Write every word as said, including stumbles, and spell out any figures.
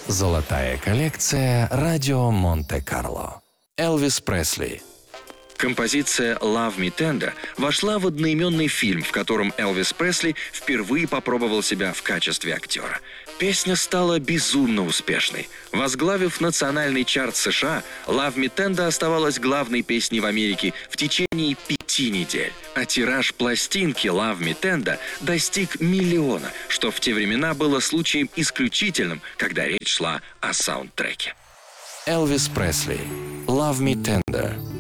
Золотая коллекция «Радио Монте-Карло». Элвис Пресли. Композиция «Love Me Tender» вошла в одноименный фильм, в котором Элвис Пресли впервые попробовал себя в качестве актера. Песня стала безумно успешной. Возглавив национальный чарт США, «Love Me Tender» оставалась главной песней в Америке в течение пяти недель. А тираж пластинки «Love Me Tender» достиг миллиона, что в те времена было случаем исключительным, когда речь шла о саундтреке. Элвис Пресли. «Love Me Tender».